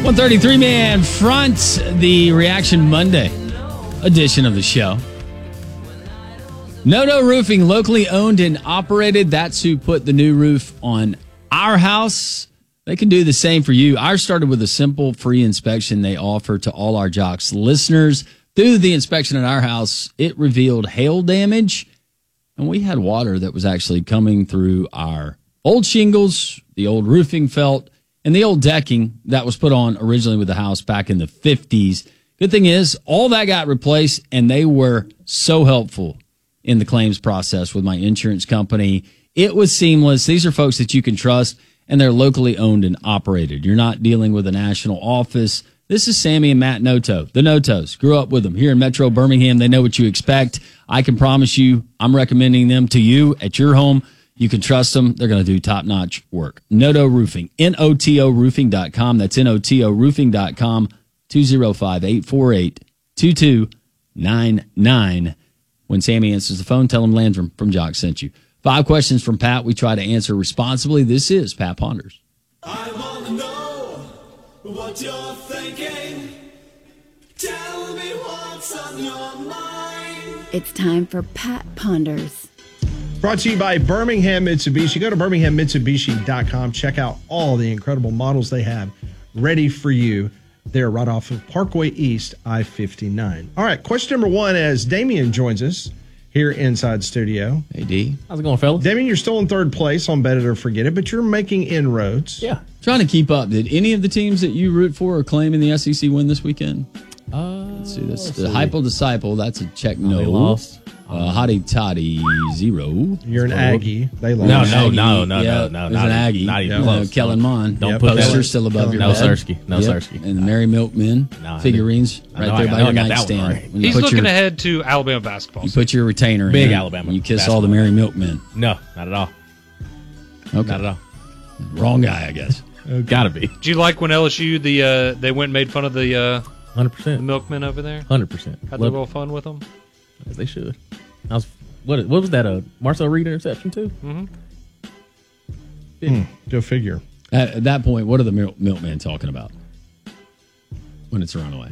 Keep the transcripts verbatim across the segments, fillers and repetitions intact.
one thirty-three Man Front, the Reaction Monday edition of the show. Noto Roofing, locally owned and operated. That's who put the new roof on our house. They can do the same for you. Ours started with a simple free inspection they offer to all our Jocks listeners. Through the inspection at our house, it revealed hail damage, and we had water that was actually coming through our old shingles, the old roofing felt, and the old decking that was put on originally with the house back in the fifties. Good thing is, all that got replaced, and they were so helpful in the claims process with my insurance company. It was seamless. These are folks that you can trust, and they're locally owned and operated. You're not dealing with a national office. This is Sammy and Matt Noto, the Notos. Grew up with them here in Metro Birmingham. They know what you expect. I can promise you, I'm recommending them to you at your home. You can trust them. They're going to do top-notch work. Noto Roofing, N O T O roofing dot com. That's N O T O roofing dot com, two oh five, eight four eight, two two nine nine. When Sammy answers the phone, tell him Landrum from Jock sent you. Five questions from Pat. We try to answer responsibly. This is Pat Ponders. I want to know what you're thinking. Tell me what's on your mind. It's time for Pat Ponders. Brought to you by Birmingham Mitsubishi. Go to birmingham mitsubishi dot com. Check out all the incredible models they have ready for you. They're right off of Parkway East, I fifty-nine. All right, question number one, as Damien joins us here inside studio. Hey, D. How's it going, fellas? Damien, you're still in third place on Bet It or Forget It, but you're making inroads. Yeah. Trying to keep up. Did any of the teams that you root for or claim in the S E C win this weekend? Uh, Let's see. That's let's the see. Hypo Disciple. That's a check no. They lost. Uh, Hottie Toddy, zero. You're an Aggie. They lost. No, no, Aggie. no, no, Yeah, no, no. There's not an even- Aggie. Not even Uh, close. Kellen Mond. Don't Yep. put that Poster in. still above your No bed. Sirski. No Yep. Sirski. And the Merry Milkmen No, I figurines I right know I there got- by I know your I got that one nightstand. right. When you He's put looking your, ahead to Alabama basketball. You put your retainer Big in. Alabama and you kiss basketball. all the Merry Milkmen. No, not at all. Okay. Not at all. Wrong guy, I guess. Gotta be. Do you like when L S U the uh, they went and made fun of the uh, Hundred the percent. milkmen over there? Hundred percent. Had a little fun with them. They should. I was. What? What was that? A Marcel Reed interception too? Mm-hmm. Hmm, go figure. At, at that point, what are the Mil- Milkmen talking about when it's a runaway?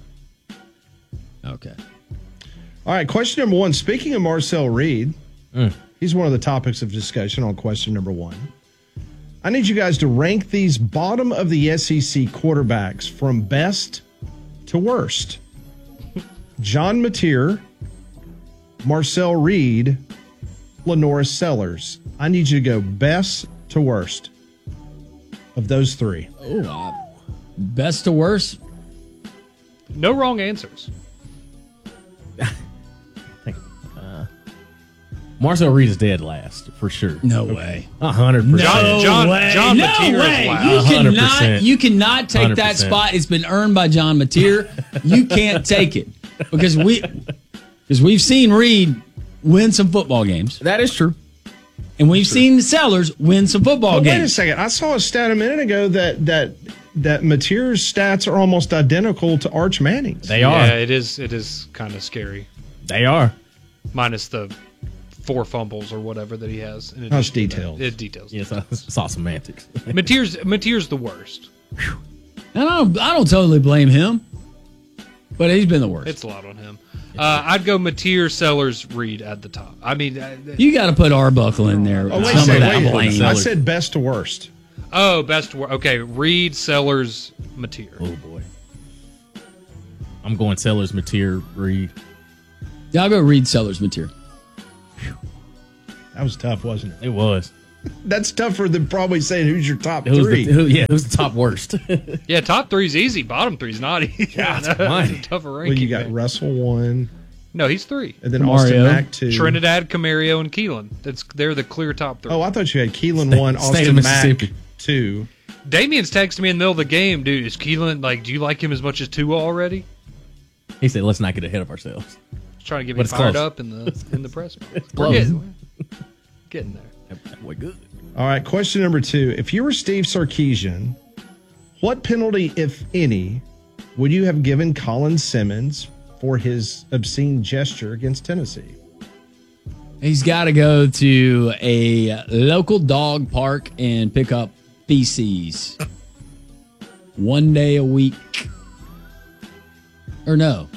Okay. All right, question number one. Speaking of Marcel Reed, Mm. he's one of the topics of discussion on question number one. I need you guys to rank these bottom of the S E C quarterbacks from best to worst. John Mateer, Marcel Reed, Lenoris Sellers. I need you to go best to worst of those three. Oh, uh, best to worst? No wrong answers. Marcel Reed is dead last for sure. No way. A hundred percent. John John way. John no Mateer is way. last. You one hundred cannot, percent. you cannot take one hundred that percent. spot. It's been earned by John Mateer. You can't take it because we because we've seen Reed win some football games, That is true. and we've seen Sellers win some football But wait a games. second. I saw a stat a minute ago that that that Mateer's stats are almost identical to Arch Manning's. They Yeah, are. it is. It is kind of scary. They are. Minus the four fumbles or whatever that he has. in That's addition to that. details. It details. Yes, it's all semantics. Mateer's Mateer's the worst. And I don't, I don't totally blame him, but he's been the worst. It's a lot on him. Uh, I'd go Mateer, Sellers, Reed at the top. I mean, uh, You got to put Arbuckle in there. Oh, wait a Some of second. that Wait, blame. I said best to worst. oh, best wor- okay. Reed, Sellers, Mateer. Oh boy. I'm going Sellers, Mateer, Reed. Yeah, I'll go Reed, Sellers, Mateer. That was tough, wasn't it? It was. That's tougher than probably saying who's your top Who's three. the, who, yeah, who's the top worst? Yeah, top three's easy. Bottom three's not easy. God That's almighty. a tougher well, ranking. you got man. Russell one, No, he's three. and then Mario. Austin Mack two. Trinidad, Camario, and Keelan. That's they're the clear top three. Oh, I thought you had Keelan one, State of Austin Mack Mississippi. two. Damien's texted me in the middle of the game, dude. Is Keelan like? Do you like him as much as Tua already? He said, "Let's not get ahead of ourselves." He's trying to get me But it's fired close. up in the in the press. We're close. getting, getting there. That boy good. All right, question number two. If you were Steve Sarkisian, what penalty, if any, would you have given Colin Simmons for his obscene gesture against Tennessee? He's got to go to a local dog park and pick up feces. one day a week. Or no.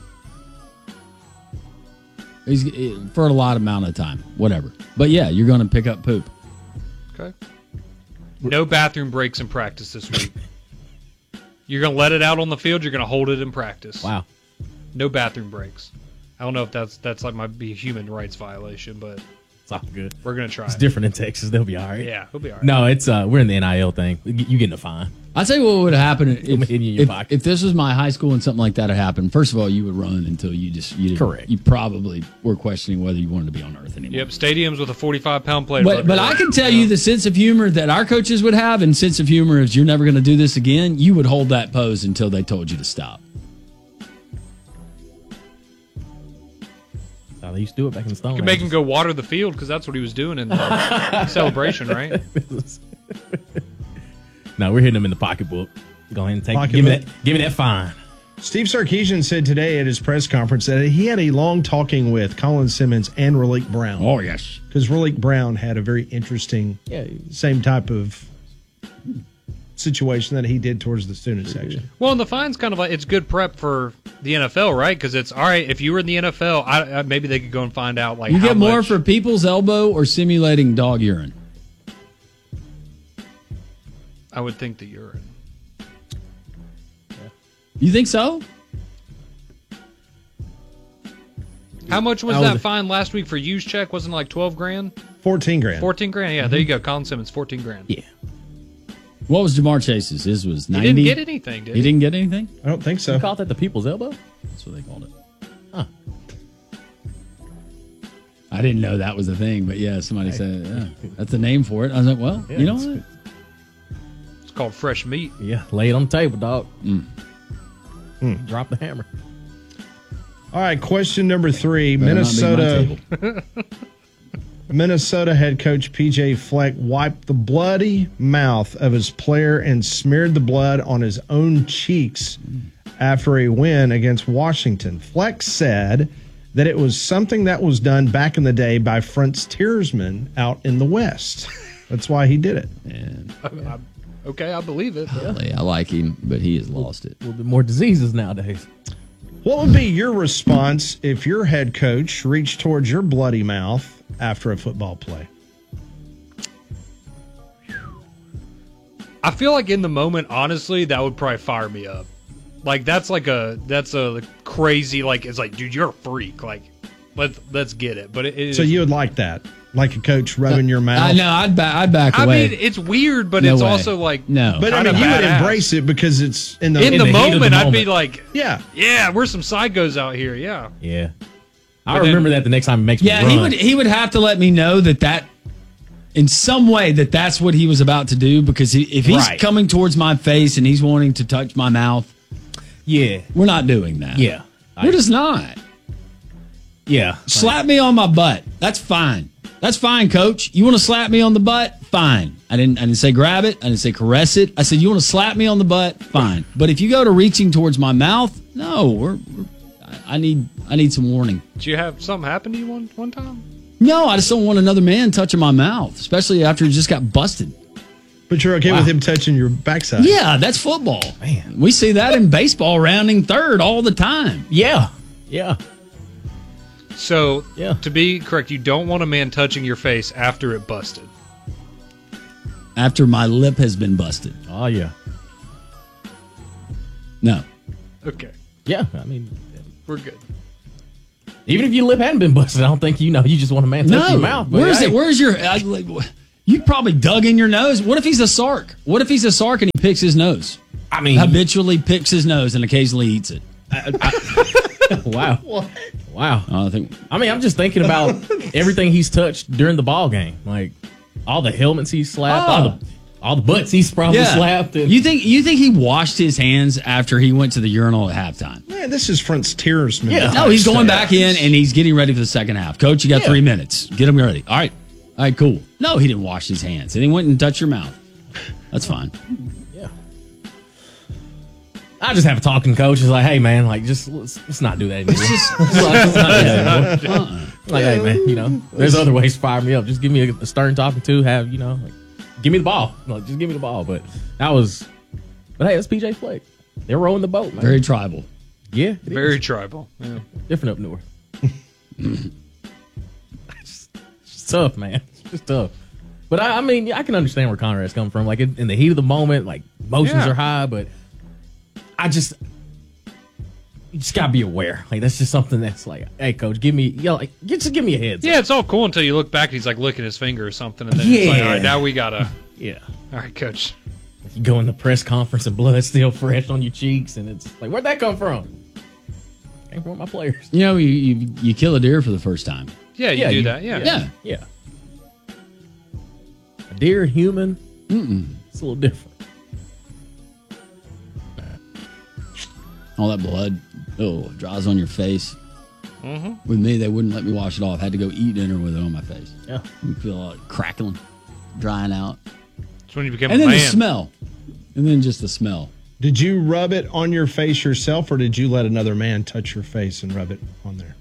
He's, for a lot amount of time. Whatever. But yeah, you're going to pick up poop. Okay. No bathroom breaks in practice this week. You're going to let it out on the field. You're going to hold it in practice. Wow. No bathroom breaks. I don't know if that's that's like might be a human rights violation, but It's all good. we're going to try It's it. different in Texas. They'll be all right. Yeah, he'll be all right. No, it's uh, we're in the N I L thing. You you getting a fine. I'll tell you what would happen if, Put it in your if, pocket. if this was my high school and something like that had happened. First of all, you would run until you just you didn't, Correct. You probably were questioning whether you wanted to be on Earth anymore. Yep, stadiums with a forty-five pound plate. But but I can tell you the sense of humor that our coaches would have, and sense of humor is you're never going to do this again. You would hold that pose until they told you to stop. That's how they used to do it back in the Stone You can make him Ages. go water the field because that's what he was doing in the celebration, right? No, we're hitting them in the pocketbook. Go ahead and take. Give me Pocketbook. that. Give me that fine. Steve Sarkisian said today at his press conference that he had a long talking with Colin Simmons and Raleek Brown. Oh yes, Because Raleek Brown had a very interesting, Yeah. same type of situation that he did towards the student section. Well, and the fine's kind of like it's good prep for the N F L, right? Because it's all right if you were in the N F L. I, I, maybe they could go and find out like you how get more much- for people's elbow or simulating dog urine. I would think the urine. You think so? How much was I was that a- fine last week for use check? Wasn't it like twelve grand, fourteen grand. fourteen grand? Yeah, there you go. Colin Simmons, fourteen grand. Yeah. What was Jamar Chase's? His was He ninety. didn't get anything, did He he? didn't get anything. I don't think so. You called that the people's elbow? That's what they called it. Huh. I didn't know that was a thing, but yeah, somebody said yeah, that's the name for it. I was like, well, Yeah, you know it's what? good. It's called fresh meat. Yeah. Lay it on the table, dog. Mm. Drop the hammer. All right, question number three. Better not be my Minnesota table. Minnesota head coach P J Fleck wiped the bloody mouth of his player and smeared the blood on his own cheeks after a win against Washington. Fleck said that it was something that was done back in the day by frontiersmen out in the West. That's why he did it. And I, I, okay, I believe it. I like him, but he has lost it. A little bit more diseases nowadays. What would be your response if your head coach reached towards your bloody mouth after a football play? I feel like in the moment, honestly, that would probably fire me up. Like that's like a that's a crazy like it's like dude, you're a freak. Like let's let's get it. But it, it So is- you would like that? Like a coach rubbing your mouth? I know. I'd back. I'd back I away. mean, it's weird, but No it's way. also like No. But I kinda mean, you would badass. embrace it because it's in the in, the, the heat of the moment, I'd be moment. like, yeah. yeah, we're some psychos out here. Yeah. Yeah. I But then- remember that the next time it makes yeah, me run. he would. He would have to let me know that that, in some way, that that's what he was about to do. Because he, if he's Right. coming towards my face and he's wanting to touch my mouth, Yeah. we're not doing that. Yeah. we're I- just not. Yeah. Slap me on my butt. That's fine. That's fine, coach. You want to slap me on the butt? Fine. I didn't I didn't say grab it. I didn't say caress it. I said you want to slap me on the butt? Fine. But if you go to reaching towards my mouth, no, we're, we're I I need I need some warning. Did you have something happen to you one one time? No, I just don't want another man touching my mouth, especially after he just got busted. But you're okay with him touching your backside? Yeah, that's football. Man. We see that in baseball rounding third all the time. Yeah. Yeah. So Yeah. to be correct, you don't want a man touching your face after it busted. After my lip has been busted. Oh, yeah. No. Okay, Yeah. I mean, we're good. even if your lip hadn't been busted, I don't think you know. You just want a man touching No. your mouth. but Where's hey. it? Where's your? I, like, you probably dug in your nose. What if he's a sark? What if he's a sark and he picks his nose? I mean, Habitually picks his nose and occasionally eats it. wow. Wow. I think. I mean, I'm just thinking about everything he's touched during the ball game, like all the helmets he's slapped, Oh. all the all the butts he's probably Yeah. slapped. And, You think? You think he washed his hands after he went to the urinal at halftime? Man, this is frontiersmen. Yeah. No, he's going back in and he's getting ready for the second half. Coach, you got Yeah. three minutes. Get him ready. All right. All right, cool. No, he didn't wash his hands. And he went and touched your mouth. That's fine. yeah. I just have a talking coach. It's like, hey man, like just let's, let's not do that anymore. Let's not do that anymore. Uh-uh. Like, hey man, you know, there's other ways to fire me up. Just give me a, a stern talking to. Have you know, like, give me the ball. Like, just give me the ball. But that was But hey, that's P J Fleck. They're rowing the boat, man. Very tribal. Yeah, it Very is. tribal. Yeah. Different up north. it's, it's tough, man. It's just tough. But I, I mean, I can understand where Conrad's coming from. Like in, in the heat of the moment, like emotions Yeah. are high, but I just, you just gotta be aware. Like that's just something that's like, hey, coach, give me, you know, like, just give me a heads. Yeah, up. it's all cool until you look back and he's like licking his finger or something, and then it's like, Yeah. all right, now we gotta. Yeah. All right, coach. You go in the press conference and blood's still fresh on your cheeks, and it's like, where'd that come from? Came from my players. You know, you, you you kill a deer for the first time. Yeah, you Yeah, do you- that. Yeah. Yeah. Yeah. A deer, human, Mm-mm. it's a little different. All that blood, oh, dries on your face. Mm-hmm. With me, they wouldn't let me wash it off. Had to go eat dinner with it on my face. Yeah. You feel it crackling, drying out. That's when you become And a then man. the smell. And then just the smell. Did you rub it on your face yourself, or did you let another man touch your face and rub it on there?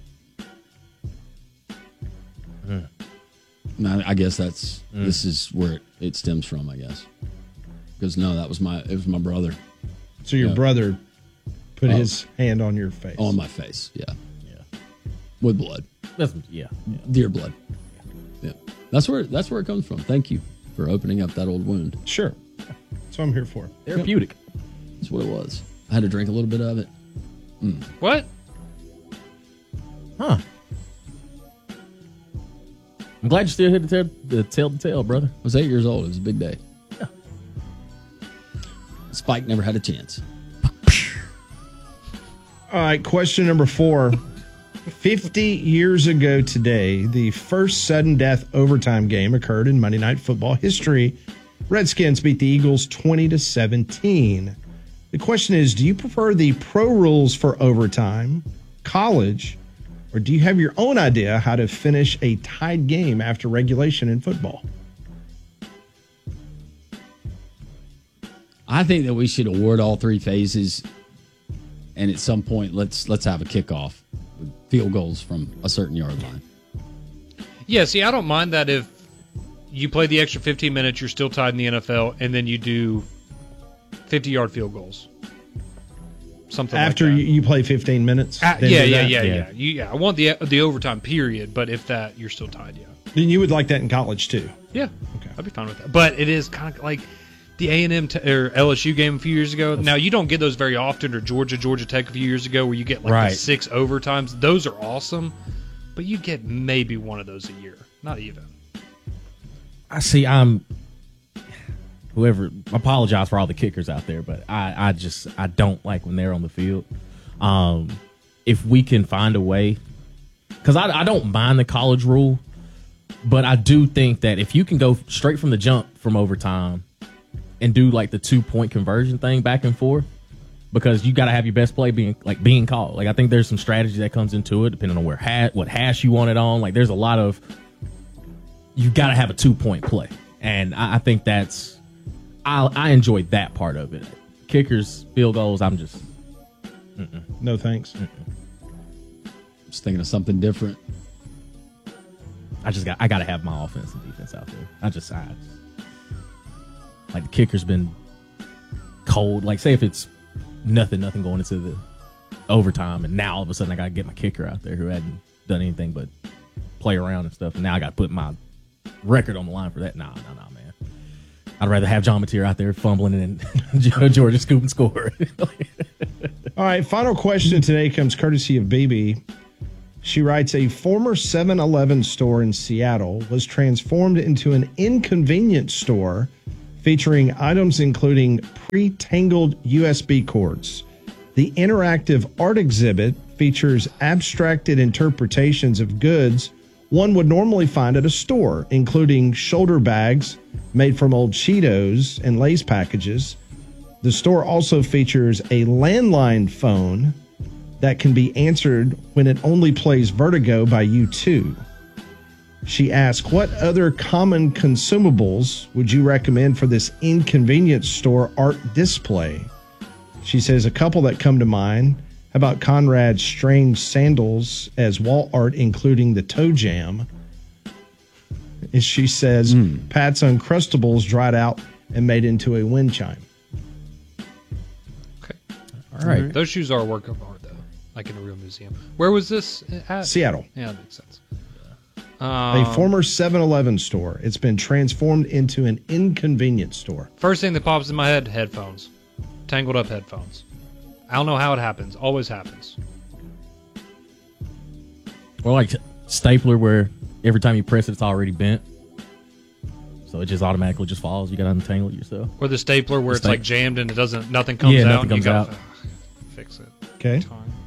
And I, I guess that's, this is where it, it stems from, I guess. Because no, that was my, it was my brother So your Yeah. brother put Oh. his hand on your face. on my face. Yeah. Yeah. With blood. That's, yeah. yeah. Deer blood. Yeah. That's where, that's where it comes from. Thank you for opening up that old wound. Sure. That's what I'm here for. Therapeutic. That's what it was. I had to drink a little bit of it. What? Huh. I'm glad you still here to tell the tell the tale, brother. I was eight years old. It was a big day. Spike never had a chance. All right, question number four. fifty years ago today, the first sudden death overtime game occurred in Monday Night Football history. Redskins beat the Eagles twenty to seventeen. The question is, do you prefer the pro rules for overtime, college, or do you have your own idea how to finish a tied game after regulation in football? I think that we should award all three phases, and at some point, let's let's have a kickoff with field goals from a certain yard line. Yeah, see, I don't mind that if you play the extra fifteen minutes, you're still tied in the N F L, and then you do fifty-yard field goals. Something After like you, that. you play fifteen minutes? Uh, then yeah, do yeah, that? yeah, Yeah. yeah, You, yeah. I want the the overtime period, but if that, you're still tied, yeah. Then you would like that in college too. Yeah, Okay. I'd be fine with that. But it is kind of like the A and M t- or L S U game a few years ago. Now, you don't get those very often, or Georgia, Georgia Tech a few years ago, where you get like Right. the six overtimes. Those are awesome, but you get maybe one of those a year. Not even. I see. I'm whoever. I apologize for all the kickers out there, but I, I just I don't like when they're on the field. Um, if we can find a way, because I, I don't mind the college rule, but I do think that if you can go straight from the jump from overtime and do like the two point conversion thing back and forth, because you got to have your best play being like being called. Like I think there's some strategy that comes into it depending on where hat what hash you want it on. Like there's a lot of you got to have a two point play, and I, I think that's I I enjoy that part of it. Kickers, field goals, I'm just No thanks. Just thinking of something different. I just got I got to have my offense and defense out there. I just I just, like the kicker's been cold. Like say if it's nothing nothing going into the overtime, and now all of a sudden I got to get my kicker out there who hadn't done anything but play around and stuff, and now I got to put my record on the line for that. Nah, nah, nah, man. I'd rather have John Mateer out there fumbling and Georgia scoop and score. All right, final question today comes courtesy of B B. She writes, a former seven eleven store in Seattle was transformed into an inconvenience store featuring items including pre-tangled U S B cords. The interactive art exhibit features abstracted interpretations of goods one would normally find at a store, including shoulder bags made from old Cheetos and Lay's packages. The store also features a landline phone that can be answered when it only plays Vertigo by U two. She asked, what other common consumables would you recommend for this inconvenience store art display? She says a couple that come to mind. How about Conrad's strange sandals as wall art, including the toe jam? And she says Pat's Uncrustables dried out and made into a wind chime. All right. Those shoes are a work of art, though, like in a real museum. Where was this at? Seattle. Yeah, that makes sense. A Um, former seven eleven store. It's been transformed into an inconvenience store. First thing that pops in my head, headphones. Tangled up headphones. I don't know how it happens. Always happens. Or like stapler, where every time you press it, it's already bent. So it just automatically just falls. You got to untangle it yourself. Or the stapler where The it's like sta- jammed and it doesn't, nothing comes Yeah, out. nothing and you comes gotta out. fix it. Okay. Time.